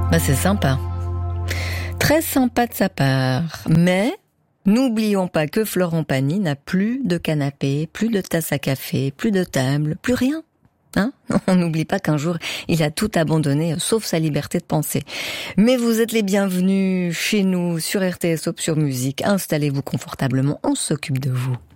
Bah c'est sympa. Très sympa de sa part. Mais n'oublions pas que Florent Pagny n'a plus de canapé, plus de tasse à café, plus de table, plus rien. Hein? On n'oublie pas qu'un jour, il a tout abandonné, sauf sa liberté de penser. Mais vous êtes les bienvenus chez nous, sur RTS Op sur Musique. Installez-vous confortablement, on s'occupe de vous.